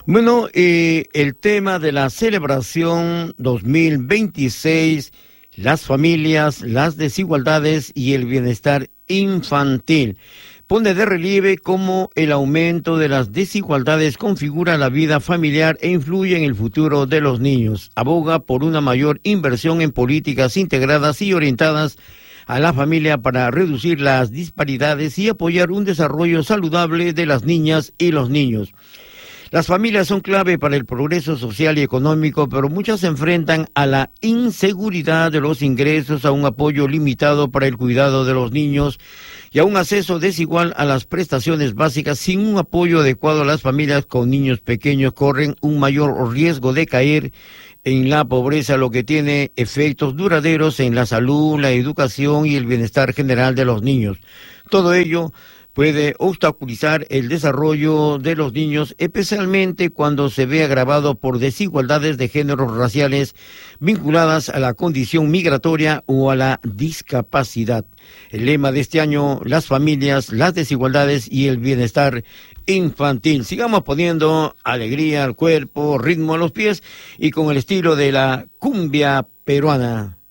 Bueno, el tema de la celebración 2026, las familias, las desigualdades y el bienestar infantil, pone de relieve cómo el aumento de las desigualdades configura la vida familiar e influye en el futuro de los niños. Aboga por una mayor inversión en políticas integradas y orientadas a la familia para reducir las disparidades y apoyar un desarrollo saludable de las niñas y los niños. Las familias son clave para el progreso social y económico, pero muchas se enfrentan a la inseguridad de los ingresos, a un apoyo limitado para el cuidado de los niños y a un acceso desigual a las prestaciones básicas. Sin un apoyo adecuado, las familias con niños pequeños corren un mayor riesgo de caer en la pobreza, lo que tiene efectos duraderos en la salud, la educación y el bienestar general de los niños. Todo ello puede obstaculizar el desarrollo de los niños, especialmente cuando se ve agravado por desigualdades de géneros raciales vinculadas a la condición migratoria o a la discapacidad. El lema de este año: las familias, las desigualdades y el bienestar infantil. Sigamos poniendo alegría al cuerpo, ritmo a los pies y con el estilo de la cumbia peruana.